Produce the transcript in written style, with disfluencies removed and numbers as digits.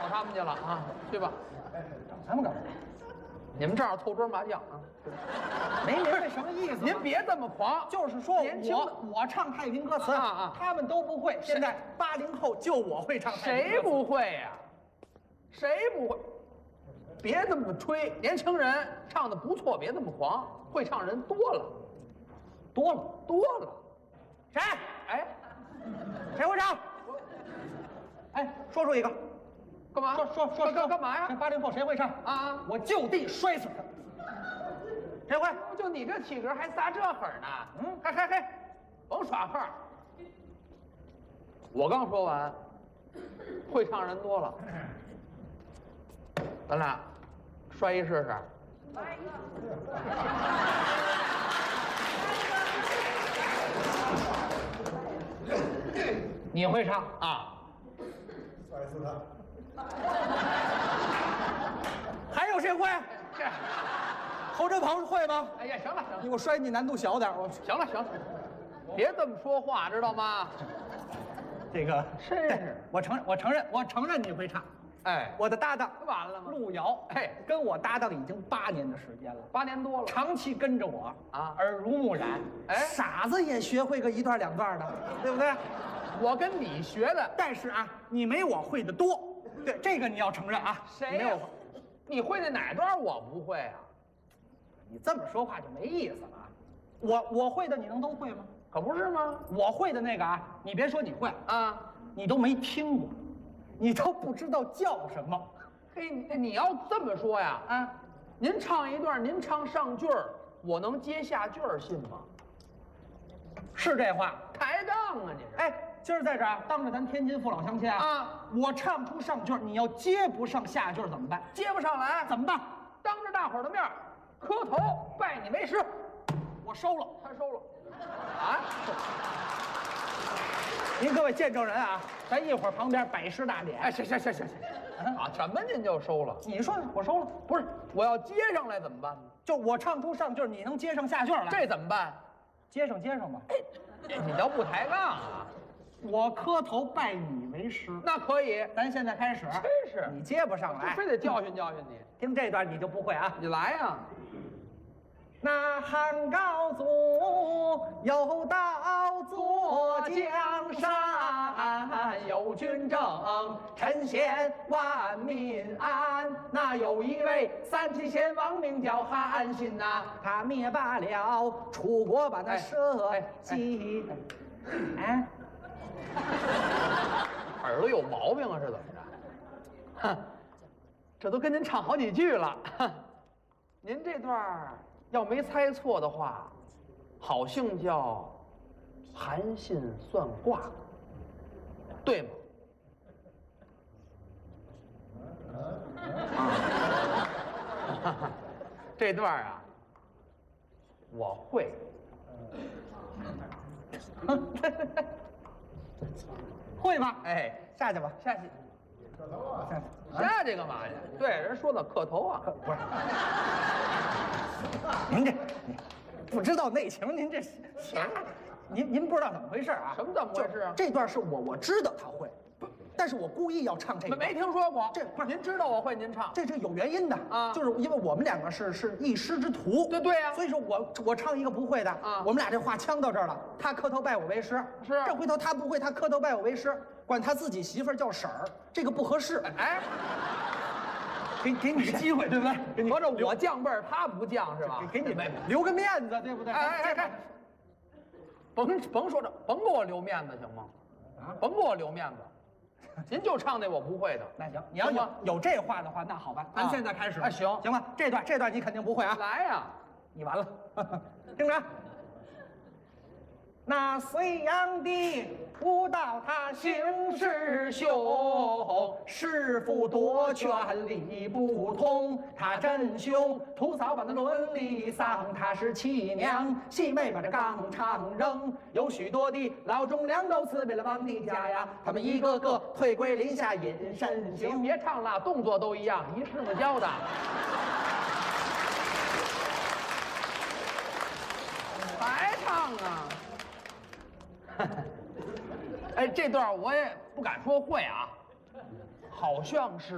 他们去了啊，去吧。 找他们干嘛？ 你们这儿凑桌麻将啊？ 没明白什么意思？ 您别这么狂， 就是说年轻的我唱太平歌词啊， 他们都不会。现在80后就我会唱太平歌词。 谁不会呀？谁不会？别这么吹，年轻人唱的不错，别这么狂，会唱人多了，多了。 谁？ 哎， 谁会唱？哎，说出一个。 干嘛？ 说干嘛呀 ？80后谁会唱啊？ 我就地摔死他。谁会？ 就你这体格还撒这狠呢？嘿，甭耍横。我刚说完，会唱人多了，咱俩摔一试试。来一个。你会唱啊？ 摔死他！ 还有谁会？侯振鹏会吗？ 哎呀，行了， 你给我摔，你难度小点。 行了，别这么说话，知道吗？ 这个是， 我承认你会唱。 哎， 我的搭档完了吗？ 路遥， 哎， 跟我搭档已经8年的时间了 ，8年多了， 长期跟着我啊， 耳濡目染。 哎， 傻子也学会个1段2段的，对不对？ 我跟你学的， 但是啊，你没我会的多。对，这个你要承认啊。 谁没有？你会的哪段我不会啊？ 你这么说话就没意思了啊！我会的你能都会吗？ 可不是吗？ 我会的那个啊，你别说你会啊， 你都没听过，你都不知道叫什么。 嘿，你要这么说呀？啊，您唱一段，您唱上句儿，我能接下句儿，信吗？ 是这话？ 抬杠啊你这！ 哎，今儿在这儿当着咱天津父老乡亲啊，我唱出上句，你要接不上下句怎么办？ 接不上来怎么办？ 当着大伙儿的面磕头拜你为师， 我收了， 他收了。啊！ 您各位见证人啊，咱一会儿旁边摆师大典。 哎，行，啊，什么您就收了？ 你说我收了， 不是我要接上来怎么办呢？ 就我唱出上句，你能接上下句来， 这怎么办？ 接上吧。 你叫不抬杠啊？ 我磕头拜你为师， 那可以。 咱现在开始。 真是你接不上来， 非得教训你。 听这段你就不会啊？ 你来呀！ 那汉高祖有道坐江山，有军政，臣贤万民安。那有一位3旗贤王，名叫韩信呐，他灭罢了楚国，把那社稷。哎， 耳朵有毛病啊？是怎么着？哼，这都跟您唱好几句了。您这段要没猜错的话，好像叫韩信算卦，对吗？这段啊，我会。 会吗？ 哎， 下去吧，下去。 磕头啊！ 下去干嘛去？对，人说的磕头啊， 不是。您这不知道内情，您这瞎，您不知道怎么回事啊？ 什么怎么回事啊？ 这段是我知道他会，但是我故意要唱这个。 没听说过， 这不是您知道我会，您唱， 这是有原因的啊， 就是因为我们两个是一师之徒。 对呀， 所以说我唱一个不会的啊， 我们俩这话呛到这儿了，他磕头拜我为师， 是这回头他不会，他磕头拜我为师，管他自己媳妇儿叫婶儿，这个不合适。 哎。 给你个机会，对不对？ 合着我降辈儿，他不降是吧？ 给你留个面子，对不对？ 哎，甭说这，甭给我留面子行吗？啊，甭给我留面子，您就唱那我不会的。 那行，你要有这话的话，那好吧，咱现在开始。 啊，行吧，这段你肯定不会啊。 来呀， 你完了，听着。那隋炀帝悟道他行师兄，师父夺权理不通，他真凶屠嫂把那伦理丧，他是妻娘戏妹把这纲常扔，有许多的老忠良都辞别了王的家呀，他们一个个退归林下隐身行。 别唱了，动作都一样，一师傅教的。还唱啊？哎，这段我也不敢说会啊，好像是。